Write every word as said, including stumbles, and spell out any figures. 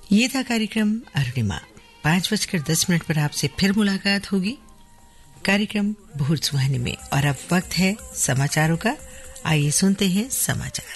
ये था कार्यक्रम अरुणिमा। पांच बजकर दस मिनट पर आपसे फिर मुलाकात होगी कार्यक्रम भोर सुहानी में। और अब वक्त है समाचारों का। आइए सुनते हैं समाचार।